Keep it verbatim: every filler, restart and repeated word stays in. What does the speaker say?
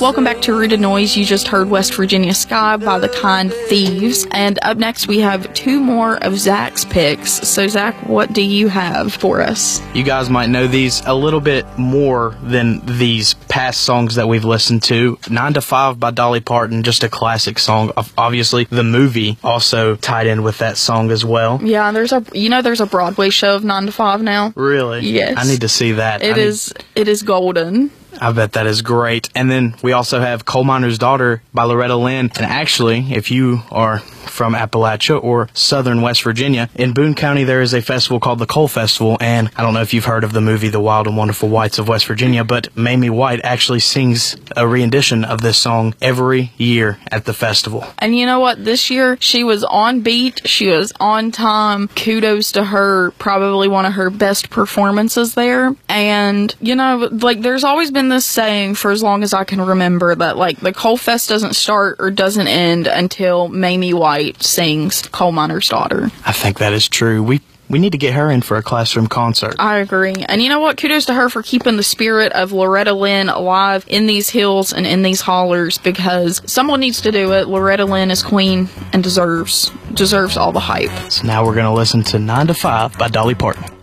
Welcome back to Rooted Noise. You just heard West Virginia Sky by the Kind Thieves. And up next we have two more of Zach's picks. So Zach, what do you have for us? You guys might know these a little bit more than these past songs that we've listened to. Nine to Five by Dolly Parton, just a classic song. Obviously, the movie also tied in with that song as well. Yeah, there's a you know there's a Broadway show of Nine to Five now. Really? Yes. I need to see that. It I is need... it is golden. I bet that is great. And then we also have Coal Miner's Daughter by Loretta Lynn. And actually, if you are from Appalachia or southern West Virginia, in Boone County there is a festival called the Coal Festival. And I don't know if you've heard of the movie The Wild and Wonderful Whites of West Virginia, but Mamie White actually sings a rendition of this song every year at the festival. And you know what? This year she was on beat. She was on time. Kudos to her. Probably one of her best performances there. And, you know, like there's always been this saying for as long as I can remember that like the Coal Fest doesn't start or doesn't end until Mamie White sings Coal Miner's Daughter. I think that is true. We we need to get her in for a classroom concert. I agree. And you know what? Kudos to her for keeping the spirit of Loretta Lynn alive in these hills and in these hollers, because someone needs to do it. Loretta Lynn is queen and deserves deserves all the hype. So now we're going to listen to Nine to Five by Dolly Parton.